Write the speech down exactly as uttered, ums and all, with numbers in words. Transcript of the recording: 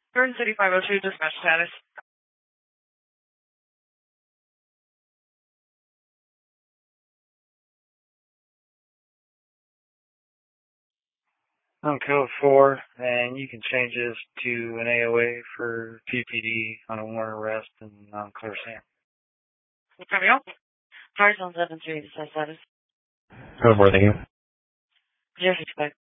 Garden City five oh two, dispatch status. I'm code four, and you can change this to an A O A for P P D on a warrant arrest and non-clear SAM. What time are you? Fire zone seven three, dispatch status. Code four, thank you. Yes, expect.